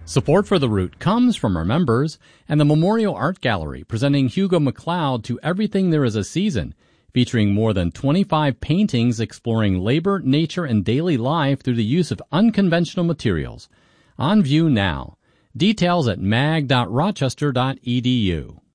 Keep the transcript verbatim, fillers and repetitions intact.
Support for The Root comes from our members and the Memorial Art Gallery, presenting Hugo McLeod to Everything There Is a Season, featuring more than twenty-five paintings exploring labor, nature, and daily life through the use of unconventional materials. On view now. Details at mag dot rochester dot e d u.